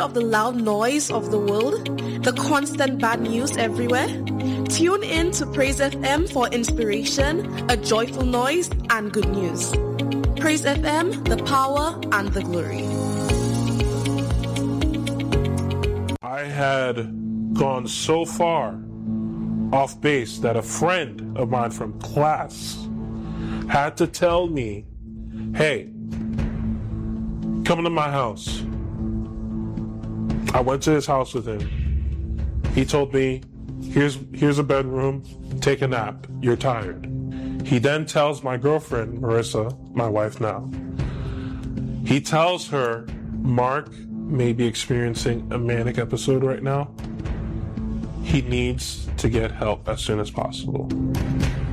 of the loud noise of the world, the constant bad news everywhere? Tune in to Praise FM for inspiration, a joyful noise, and good news. Praise FM, the power and the glory. I had gone so far off base that a friend of mine from class had to tell me, hey, come to my house. I went to his house with him. He told me, here's a bedroom, take a nap, you're tired. He then tells my girlfriend, Marissa, my wife now, he tells her, Mark may be experiencing a manic episode right now. He needs to get help as soon as possible.